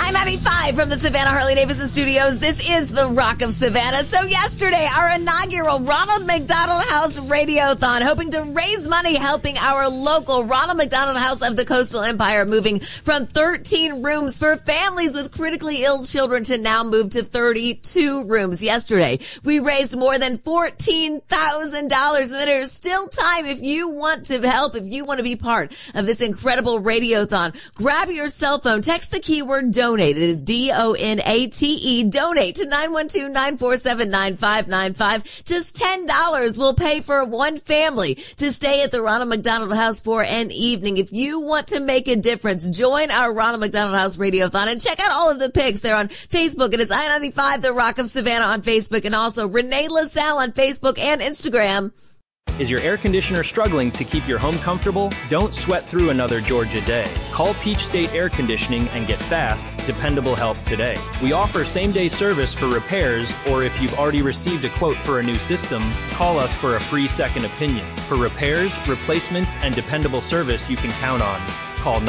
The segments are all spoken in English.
I-95 from the Savannah Harley-Davidson studios. This is the Rock of Savannah. So yesterday, our inaugural Ronald McDonald House Radiothon, hoping to raise money helping our local Ronald McDonald House of the Coastal Empire, moving from 13 rooms for families with critically ill children to now move to 32 rooms. Yesterday, we raised more than $14,000, and there's still time if you want to help, if you want to be part of this incredible radiothon. Grab your cell phone, text the keyword donate. It is DONATE, donate to 912-947-9595. Just $10 will pay for one family to stay at the Ronald McDonald House for an evening. If you want to make a difference, join our Ronald McDonald House Radiothon and check out all of the pics. They're on Facebook. It is I-95, The Rock of Savannah on Facebook, and also Renee LaSalle on Facebook and Instagram. Is your air conditioner struggling to keep your home comfortable? Don't sweat through another Georgia day. Call Peach State Air Conditioning and get fast, dependable help today. We offer same-day service for repairs, or if you've already received a quote for a new system, call us for a free second opinion. For repairs, replacements, and dependable service you can count on. Call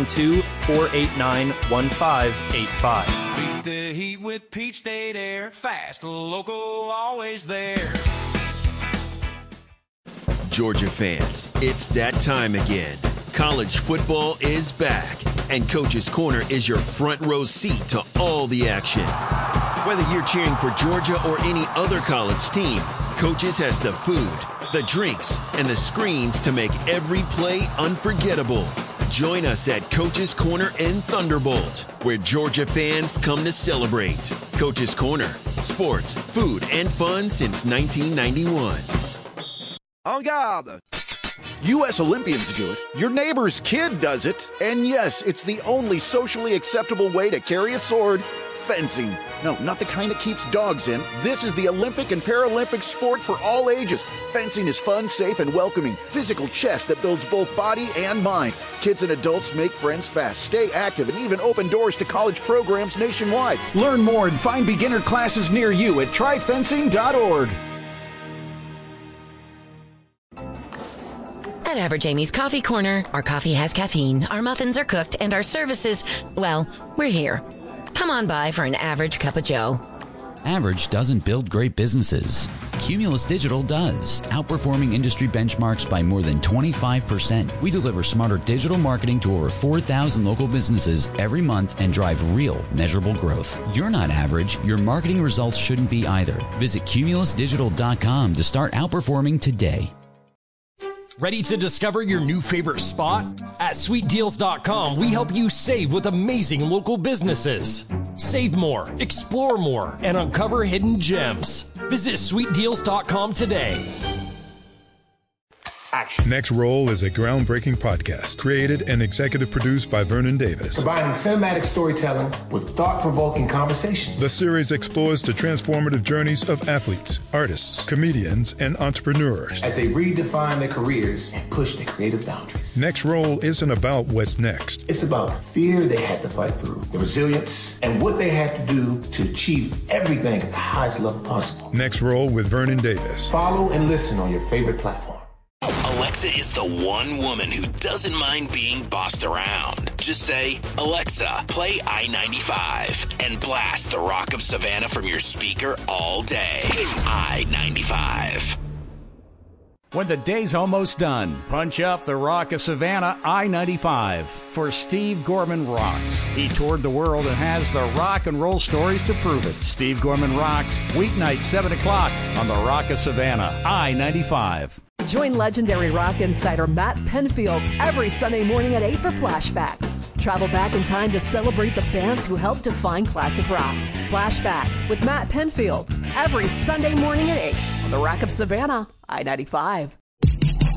912-489-1585. Beat the heat with Peach State Air. Fast, local, always there. Georgia fans, it's that time again. College football is back, and Coach's Corner is your front row seat to all the action. Whether you're cheering for Georgia or any other college team, Coach's has the food, the drinks, and the screens to make every play unforgettable. Join us at Coach's Corner in Thunderbolt, where Georgia fans come to celebrate. Coach's Corner, sports, food, and fun since 1991. En garde! U.S. Olympians do it. Your neighbor's kid does it. And yes, it's the only socially acceptable way to carry a sword. Fencing. No, not the kind that keeps dogs in. This is the Olympic and Paralympic sport for all ages. Fencing is fun, safe, and welcoming. Physical chess that builds both body and mind. Kids and adults make friends fast, stay active, and even open doors to college programs nationwide. Learn more and find beginner classes near you at tryfencing.org. At Average Amy's Coffee Corner, our coffee has caffeine, our muffins are cooked, and our services, well, we're here. Come on by for an average cup of joe. Average doesn't build great businesses. Cumulus Digital does, outperforming industry benchmarks by more than 25%. We deliver smarter digital marketing to over 4,000 local businesses every month and drive real, measurable growth. You're not average. Your marketing results shouldn't be either. Visit cumulusdigital.com to start outperforming today. Ready to discover your new favorite spot? At SweetDeals.com, we help you save with amazing local businesses. Save more, explore more, and uncover hidden gems. Visit SweetDeals.com today. Action. Next Roll is a groundbreaking podcast created and executive produced by Vernon Davis. Combining cinematic storytelling with thought-provoking conversations. The series explores the transformative journeys of athletes, artists, comedians, and entrepreneurs as they redefine their careers and push their creative boundaries. Next Roll isn't about what's next. It's about the fear they had to fight through, the resilience, and what they had to do to achieve everything at the highest level possible. Next Roll with Vernon Davis. Follow and listen on your favorite platform. Alexa is the one woman who doesn't mind being bossed around. Just say, Alexa, play I-95 and blast the Rock of Savannah from your speaker all day. I-95. When the day's almost done, punch up the Rock of Savannah I-95 for Steve Gorman Rocks. He toured the world and has the rock and roll stories to prove it. Steve Gorman Rocks, weeknight 7 o'clock on the Rock of Savannah I-95. Join legendary rock insider Matt Penfield every Sunday morning at 8 for Flashback. Travel back in time to celebrate the bands who helped define classic rock. Flashback with Matt Penfield every Sunday morning at 8 on the Rock of Savannah I-95.